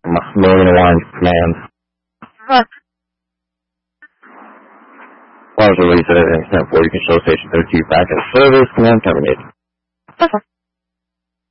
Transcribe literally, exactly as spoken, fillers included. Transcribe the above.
Million one command. Large release at ten four, you can show station thirty-two back in service, command terminated.